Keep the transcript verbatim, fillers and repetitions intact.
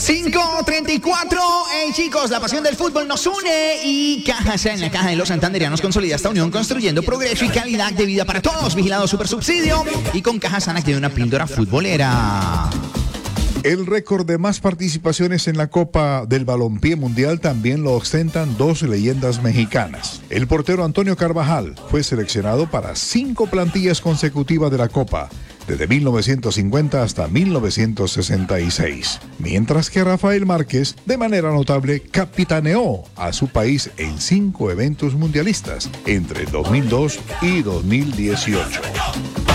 cinco treinta y cuatro, hey chicos, la pasión del fútbol nos une y Caja en la Caja de los Santanderianos consolida esta unión construyendo progreso y calidad de vida para todos, vigilado super subsidio y con Caja Sana tiene una píldora futbolera. El récord de más participaciones en la Copa del Balompié Mundial también lo ostentan dos leyendas mexicanas. El portero Antonio Carvajal fue seleccionado para cinco plantillas consecutivas de la Copa, desde mil novecientos cincuenta hasta mil novecientos sesenta y seis, mientras que Rafael Márquez, de manera notable, capitaneó a su país en cinco eventos mundialistas entre dos mil dos y dos mil dieciocho.